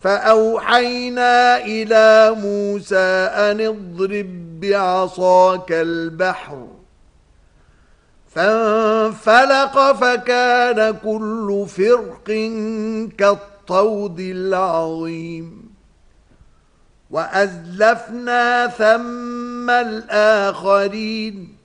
فأوحينا إلى موسى أن اضرب بعصاك البحر فانفلق فكان كل فرق كالطود العظيم وأزلفنا ثم الآخرين